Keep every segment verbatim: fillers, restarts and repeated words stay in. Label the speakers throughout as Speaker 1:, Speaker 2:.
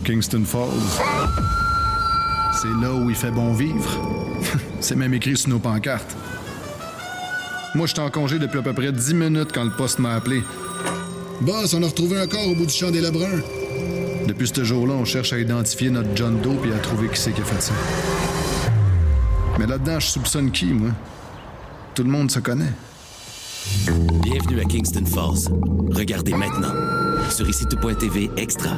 Speaker 1: Kingston Falls. C'est là où il fait bon vivre. C'est même écrit sur nos pancartes. Moi, j'étais en congé depuis à peu près dix minutes quand le poste m'a appelé. Boss, on a retrouvé un corps au bout du champ des Lebrun. Depuis ce jour-là, on cherche à identifier notre John Doe et à trouver qui c'est qui a fait ça. Mais là-dedans, je soupçonne qui, moi? Tout le monde se connaît.
Speaker 2: Bienvenue à Kingston Falls. Regardez maintenant sur ici tout point t v Extra.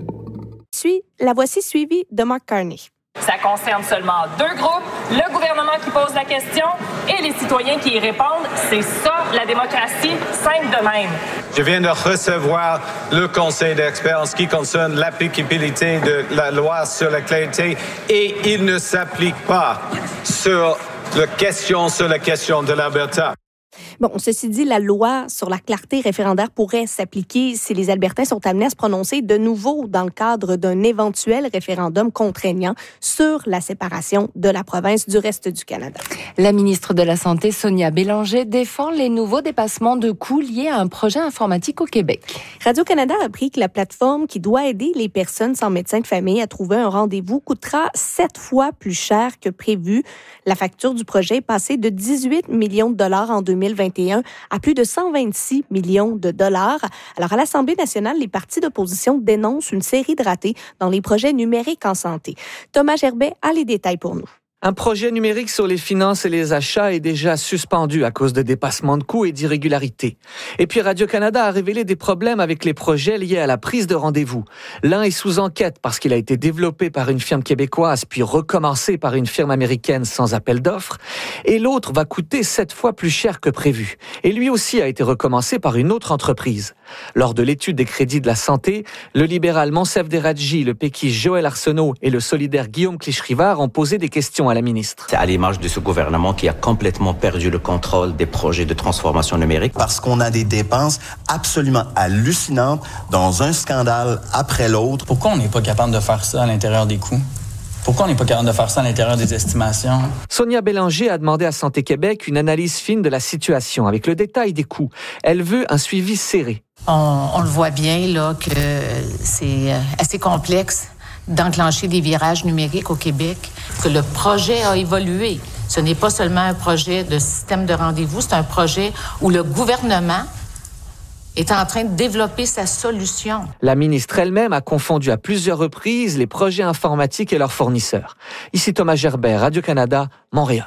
Speaker 3: Suis, la voici suivie de Mark Carney.
Speaker 4: Ça concerne seulement deux groupes, le gouvernement qui pose la question et les citoyens qui y répondent. C'est ça, la démocratie, simple de même.
Speaker 5: Je viens de recevoir le conseil d'experts en ce qui concerne l'applicabilité de la loi sur la clarté et il ne s'applique pas sur la question, sur la question de l'Alberta.
Speaker 3: Bon, ceci dit, la loi sur la clarté référendaire pourrait s'appliquer si les Albertains sont amenés à se prononcer de nouveau dans le cadre d'un éventuel référendum contraignant sur la séparation de la province du reste du Canada.
Speaker 6: La ministre de la Santé, Sonia Bélanger, défend les nouveaux dépassements de coûts liés à un projet informatique au Québec.
Speaker 3: Radio-Canada a appris que la plateforme qui doit aider les personnes sans médecin de famille à trouver un rendez-vous coûtera sept fois plus cher que prévu. La facture du projet est passée de dix-huit millions de dollars en deux mille vingt et un à plus de cent vingt-six millions de dollars. Alors, à l'Assemblée nationale, les partis d'opposition dénoncent une série de ratés dans les projets numériques en santé. Thomas Gerbet a les détails pour nous.
Speaker 7: Un projet numérique sur les finances et les achats est déjà suspendu à cause de dépassements de coûts et d'irrégularités. Et puis Radio-Canada a révélé des problèmes avec les projets liés à la prise de rendez-vous. L'un est sous enquête parce qu'il a été développé par une firme québécoise puis recommencé par une firme américaine sans appel d'offres. Et l'autre va coûter sept fois plus cher que prévu. Et lui aussi a été recommencé par une autre entreprise. Lors de l'étude des crédits de la santé, le libéral Monsef Deradji, le péquiste Joël Arsenault et le solidaire Guillaume Clich-Rivard ont posé des questions à la ministre.
Speaker 8: C'est à l'image de ce gouvernement qui a complètement perdu le contrôle des projets de transformation numérique.
Speaker 9: Parce qu'on a des dépenses absolument hallucinantes dans un scandale après l'autre.
Speaker 10: Pourquoi on n'est pas capable de faire ça à l'intérieur des coûts? Pourquoi on n'est pas capable de faire ça à l'intérieur des estimations?
Speaker 7: Sonia Bélanger a demandé à Santé Québec une analyse fine de la situation avec le détail des coûts. Elle veut un suivi serré.
Speaker 11: On, on le voit bien là que c'est assez complexe d'enclencher des virages numériques au Québec, que le projet a évolué. Ce n'est pas seulement un projet de système de rendez-vous, c'est un projet où le gouvernement est en train de développer sa solution.
Speaker 7: La ministre elle-même a confondu à plusieurs reprises les projets informatiques et leurs fournisseurs. Ici Thomas Gerbet, Radio-Canada, Montréal.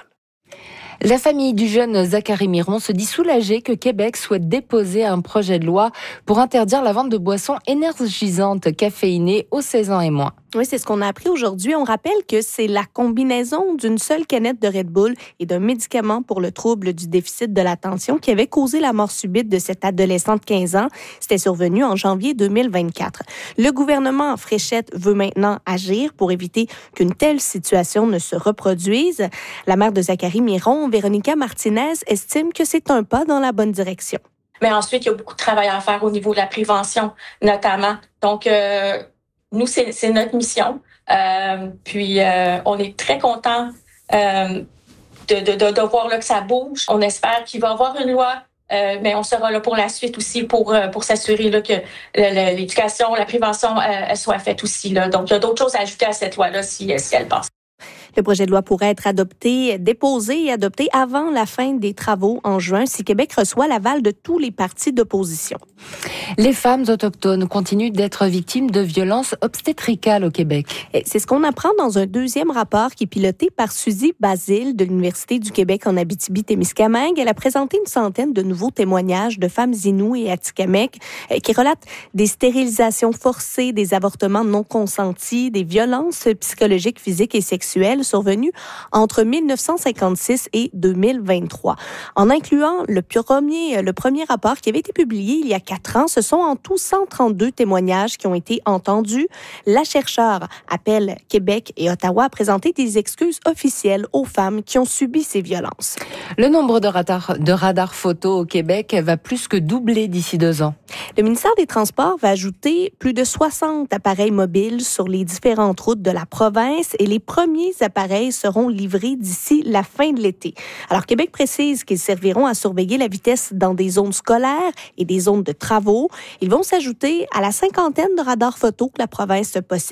Speaker 6: La famille du jeune Zachary Miron se dit soulagée que Québec souhaite déposer un projet de loi pour interdire la vente de boissons énergisantes caféinées aux seize ans et moins.
Speaker 3: Oui, c'est ce qu'on a appris aujourd'hui. On rappelle que c'est la combinaison d'une seule canette de Red Bull et d'un médicament pour le trouble du déficit de l'attention qui avait causé la mort subite de cet adolescent de quinze ans. C'était survenu en janvier deux mille vingt-quatre. Le gouvernement en fréchette veut maintenant agir pour éviter qu'une telle situation ne se reproduise. La mère de Zachary Miron, Véronica Martinez, estime que c'est un pas dans la bonne direction.
Speaker 12: Mais ensuite, il y a beaucoup de travail à faire au niveau de la prévention, notamment. Donc, euh, nous, c'est, c'est notre mission. Euh, puis, euh, on est très contents euh, de, de, de, de voir là, que ça bouge. On espère qu'il va y avoir une loi, euh, mais on sera là pour la suite aussi pour, pour s'assurer là, que l'éducation, la prévention euh, soit faite aussi. Là. Donc, il y a d'autres choses à ajouter à cette loi-là si, si elle passe.
Speaker 3: Le projet de loi pourrait être adopté, déposé et adopté avant la fin des travaux en juin si Québec reçoit l'aval de tous les partis d'opposition.
Speaker 6: Les femmes autochtones continuent d'être victimes de violences obstétricales au Québec.
Speaker 3: Et c'est ce qu'on apprend dans un deuxième rapport qui est piloté par Suzy Basile de l'Université du Québec en Abitibi-Témiscamingue. Elle a présenté une centaine de nouveaux témoignages de femmes Innu et Atikamekw qui relatent des stérilisations forcées, des avortements non consentis, des violences psychologiques, physiques et sexuelles survenues entre dix-neuf cent cinquante-six et deux mille vingt-trois. En incluant le premier, le premier rapport qui avait été publié il y a quatre ans, ce sont en tout cent trente-deux témoignages qui ont été entendus. La chercheure appelle Québec et Ottawa à présenter des excuses officielles aux femmes qui ont subi ces violences.
Speaker 6: Le nombre de radars, de radars photo au Québec va plus que doubler d'ici deux ans.
Speaker 3: Le ministère des Transports va ajouter plus de soixante appareils mobiles sur les différentes routes de la province et les premiers appareils seront livrés d'ici la fin de l'été. Alors, Québec précise qu'ils serviront à surveiller la vitesse dans des zones scolaires et des zones de travaux. Ils vont s'ajouter à la cinquantaine de radars photo que la province possède